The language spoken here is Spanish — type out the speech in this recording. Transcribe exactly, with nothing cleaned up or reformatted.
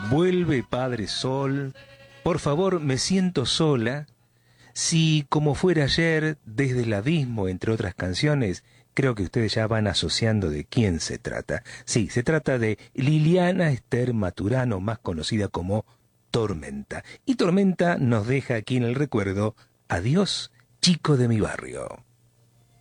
Vuelve, Padre Sol, por favor, me siento sola. Si, como fuera ayer, desde el abismo, entre otras canciones, creo que ustedes ya van asociando de quién se trata. Sí, se trata de Liliana Ester Maturano, más conocida como Tormenta. Y Tormenta nos deja aquí en el recuerdo: adiós, chico de mi barrio.